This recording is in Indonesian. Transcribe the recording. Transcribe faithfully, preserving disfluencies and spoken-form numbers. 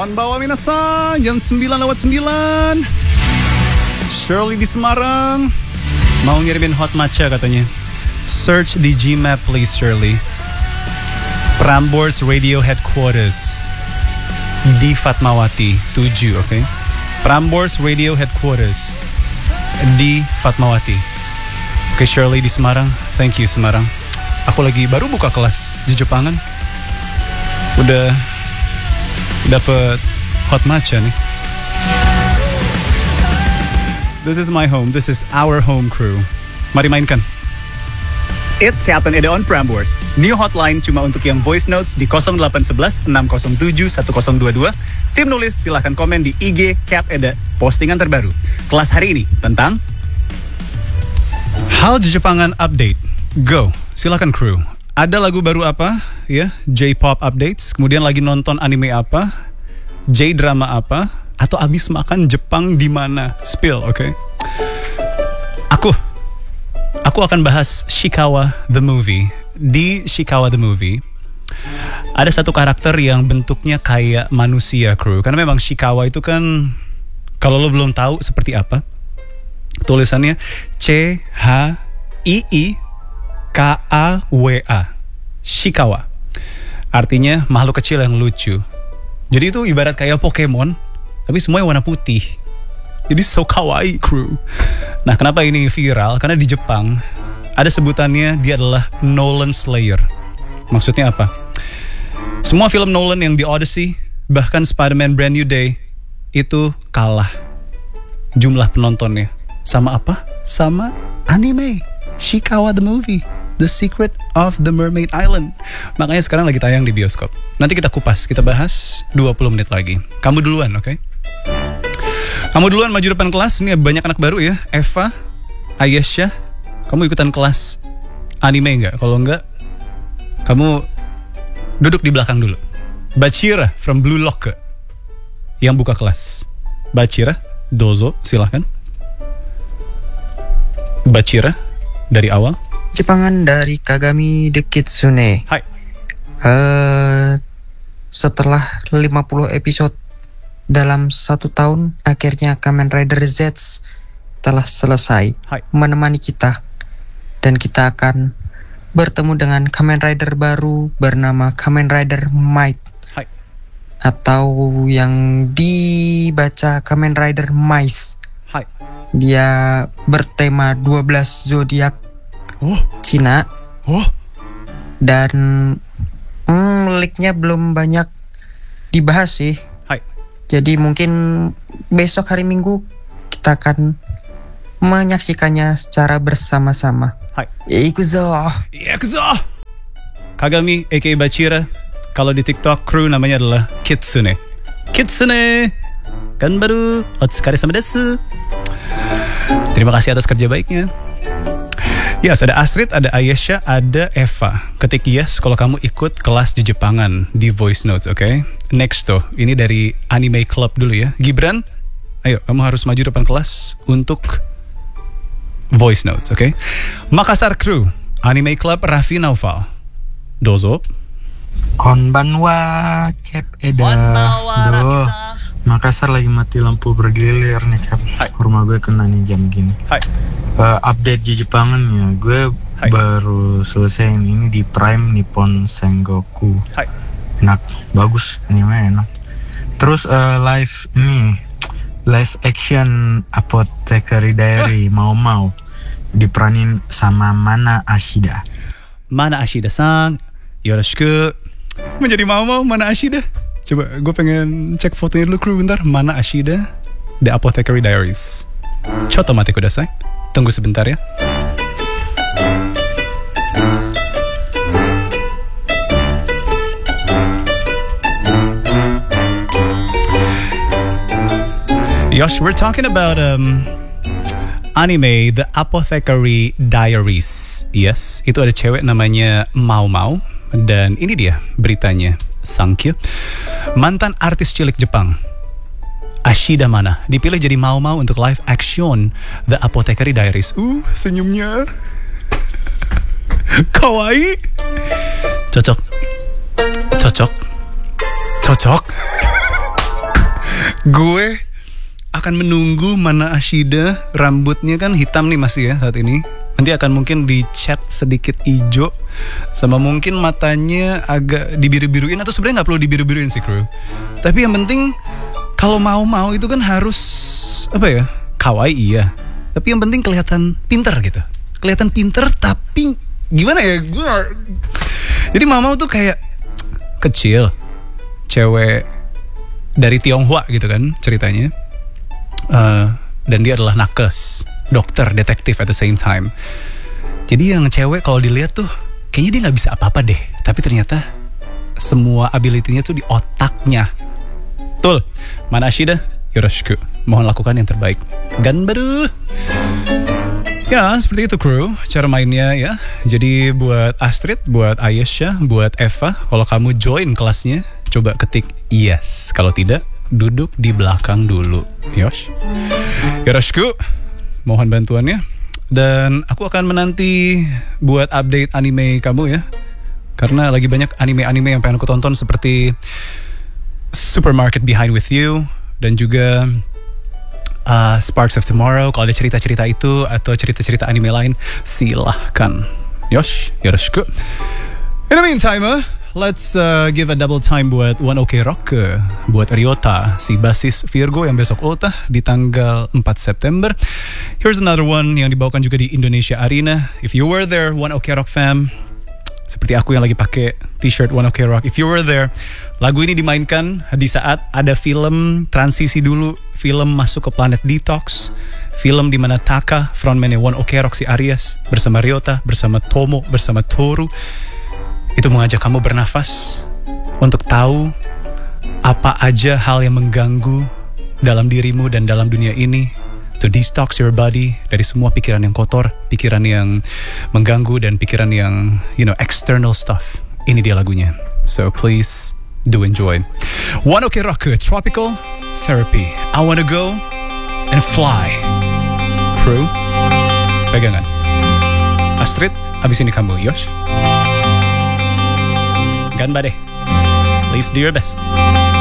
Konbanwa minasan, jam sembilan lewat sembilan. Shirley di Semarang mau ngirimin hot matcha katanya. Search di Gmap please Shirley. Prambors Radio Headquarters di Fatmawati tujuh, oke. Okay? Prambors Radio Headquarters di Fatmawati. Oke, okay, Shirley di Semarang. Thank you Semarang. Aku lagi baru buka kelas di Jepangan. Udah dapet hot matcha nih. This is my home. This is our home crew. Mari mainkan. It's Captain Eda on Prambors. New hotline cuma untuk yang voice notes di nol delapan satu satu enam nol tujuh satu nol dua dua. Tim nulis silahkan komen di I G Cap Eda. Postingan terbaru. Kelas hari ini tentang Hal Jepangan Update. Go. Silahkan crew. Ada lagu baru apa? Ya, J-pop updates. Kemudian lagi nonton anime apa? J-drama apa? Atau abis makan Jepang di mana? Spill, oke? Okay? Aku, aku akan bahas Shikawa the Movie. Di Shikawa the Movie, ada satu karakter yang bentuknya kayak manusia, crew. Karena memang Shikawa itu kan, kalau lo belum tahu seperti apa, tulisannya C H I I K A W A. Shikawa. Artinya makhluk kecil yang lucu. Jadi itu ibarat kayak Pokemon, tapi semuanya warna putih. Jadi so kawaii crew. Nah, kenapa ini viral? Karena di Jepang ada sebutannya dia adalah Nolan Slayer. Maksudnya apa? Semua film Nolan yang di Odyssey, bahkan Spider-Man Brand New Day, itu kalah jumlah penontonnya. Sama apa? Sama anime Shikawa the Movie, The Secret of the Mermaid Island. Makanya sekarang lagi tayang di bioskop. Nanti kita kupas, kita bahas dua puluh menit lagi. Kamu duluan, oke? Okay? Kamu duluan maju depan kelas. Ini banyak anak baru ya. Eva, Ayesha, kamu ikutan kelas anime nggak? Kalau nggak, kamu duduk di belakang dulu. Bachira from Blue Locker yang buka kelas. Bachira, dozo, silahkan. Bachira dari awal. Jepangan dari Kagami The Kitsune. Hai. Uh, setelah lima puluh episode dalam satu tahun, akhirnya Kamen Rider Z telah selesai. Hai. Menemani kita. Dan kita akan bertemu dengan Kamen Rider baru bernama Kamen Rider Might. Hai. Atau yang dibaca Kamen Rider Mice. Hai. Dia bertema dua belas zodiak Oh. Cina. Oh. Dan hmm, leak-nya belum banyak dibahas sih. Hai. Jadi mungkin besok hari Minggu kita akan menyaksikannya secara bersama-sama. Hai. Ikuzo. Ikuzo. Kagami aka Bachira. Kalau di TikTok kru namanya adalah Kitsune. Kitsune. Kan baru otsukare sama desu. Terima kasih atas kerja baiknya. Yes, ada Astrid, ada Ayesha, ada Eva. Ketik yes kalau kamu ikut kelas di Jepangan di voice notes, oke? Okay? Next tuh, ini dari Anime Club dulu ya. Gibran, ayo kamu harus maju depan kelas untuk voice notes, oke? Okay? Makassar Crew, Anime Club Raffi Naufal. Dozo. Konbanwa, Cap Eda. Duh, Makassar lagi mati lampu bergilir nih Cap. Rumah gue kena nih jam gini. Hai. Uh, update di Jepangan ya, gue Hai. baru selesai ini di Prime Nippon Sengoku. Hai. Enak, bagus, anime enak. Terus uh, live ini, live action Apothecary Diary mau mau diperanin sama Mana Ashida. Mana Ashida sang, yoroshiku. Menjadi mau mau Mana Ashida. Coba gue pengen cek fotonya dulu kru bentar. Mana Ashida, The Apothecary Diaries. Choto mate kudasai. Tunggu sebentar ya. Yosh, we're talking about um, anime The Apothecary Diaries. Yes, itu ada cewek namanya Mau Mau. Dan ini dia beritanya. Sankyu. Mantan artis cilik Jepang Ashida Mana dipilih jadi Mau Mau untuk live action The Apothecary Diaries. Uh, senyumnya kawaii. Cocok. Cocok. Cocok. Gue akan menunggu Mana Ashida, rambutnya kan hitam nih masih ya saat ini. Nanti akan mungkin dicat sedikit hijau, sama mungkin matanya agak dibiru-biruin, atau sebenarnya nggak perlu dibiru-biruin sih kru. Tapi yang penting kalau mau-mau itu kan harus apa ya, kawaii iya. Tapi yang penting kelihatan pinter gitu, kelihatan pinter tapi gimana ya gue. Jadi Mama tuh kayak kecil, cewek dari Tionghoa gitu kan ceritanya, uh, dan dia adalah nakes, dokter, detektif at the same time. Jadi yang cewek kalau dilihat tuh kayaknya dia nggak bisa apa-apa deh, tapi ternyata semua ability-nya tuh di otaknya. Betul, Mana Ashida, yoroshiku, mohon lakukan yang terbaik. Ganbaru. Ya, seperti itu kru, cara mainnya ya. Jadi buat Astrid, buat Ayesha, buat Eva, kalau kamu join kelasnya, coba ketik yes. Kalau tidak, duduk di belakang dulu. Yosh. Yoroshiku, mohon bantuannya. Dan aku akan menanti buat update anime kamu ya. Karena lagi banyak anime-anime yang pengen aku tonton, seperti Supermarket Behind With You, dan juga Uh, Sparks of Tomorrow. Kalau ada cerita-cerita itu atau cerita-cerita anime lain, silahkan. Yosh, yoroshiku. In the meantime, uh, let's uh, give a double time buat One Ok Rock, uh, buat Ryota, si basis Virgo yang besok ultah di tanggal empat September. Here's another one yang dibawakan juga di Indonesia Arena. If you were there, One Ok Rock fam, seperti aku yang lagi pakai t-shirt One Ok Rock, if you were there, lagu ini dimainkan di saat ada film transisi dulu, film masuk ke planet detox, film di mana Taka, frontman One Ok Rock si Aries, bersama Ryota, bersama Tomo, bersama Toru, itu mengajak kamu bernafas untuk tahu apa aja hal yang mengganggu dalam dirimu dan dalam dunia ini, to detox your body dari semua pikiran yang kotor, pikiran yang mengganggu, dan pikiran yang, you know, external stuff. Ini dia lagunya. So please do enjoy. One Ok Rock, Tropical Therapy. I wanna go and fly. Crew, pegangan. Astrid, abis ini kamu, Yosh. Ganbare. Please do your best.